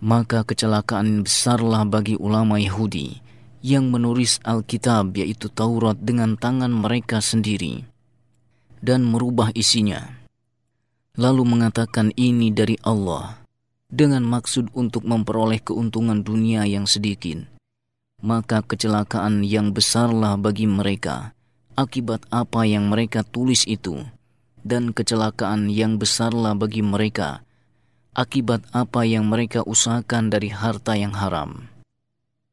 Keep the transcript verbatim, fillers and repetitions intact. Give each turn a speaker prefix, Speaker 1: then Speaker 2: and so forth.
Speaker 1: Maka kecelakaan besarlah bagi ulama Yahudi yang menulis Alkitab yaitu Taurat dengan tangan mereka sendiri dan merubah isinya, lalu mengatakan ini dari Allah dengan maksud untuk memperoleh keuntungan dunia yang sedikit. Maka kecelakaan yang besarlah bagi mereka akibat apa yang mereka tulis itu, dan kecelakaan yang besarlah bagi mereka akibat apa yang mereka usahakan dari harta yang haram.